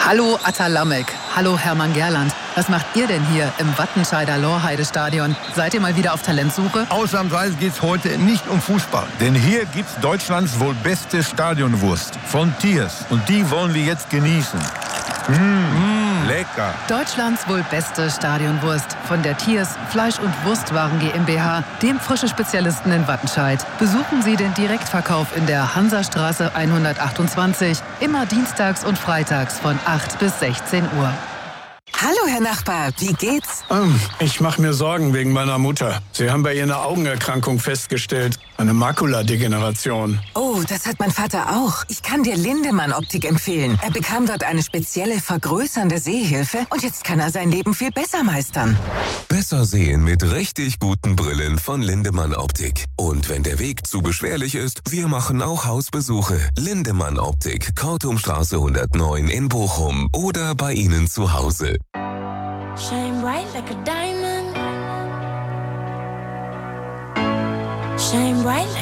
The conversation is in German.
Hallo Atta Lamek. Hallo Hermann Gerland. Was macht ihr denn hier im Wattenscheider Lorheide-Stadion? Seid ihr mal wieder auf Talentsuche? Ausnahmsweise geht's heute nicht um Fußball. Denn hier gibt's Deutschlands wohl beste Stadionwurst von Thiers. Und die wollen wir jetzt genießen. Lecker. Deutschlands wohl beste Stadionwurst von der Thiers Fleisch- und Wurstwaren GmbH, dem frische Spezialisten in Wattenscheid. Besuchen Sie den Direktverkauf in der Hansastraße 128, immer dienstags und freitags von 8 bis 16 Uhr. Hallo, Herr Nachbar, wie geht's? Ich mache mir Sorgen wegen meiner Mutter. Sie haben bei ihr eine Augenerkrankung festgestellt, eine Makuladegeneration. Oh, das hat mein Vater auch. Ich kann dir Lindemann Optik empfehlen. Er bekam dort eine spezielle vergrößernde Sehhilfe und jetzt kann er sein Leben viel besser meistern. Besser sehen mit richtig guten Brillen von Lindemann Optik. Und wenn der Weg zu beschwerlich ist, wir machen auch Hausbesuche. Lindemann Optik, Kortumstraße 109 in Bochum oder bei Ihnen zu Hause. Shine bright like a diamond. Shine bright like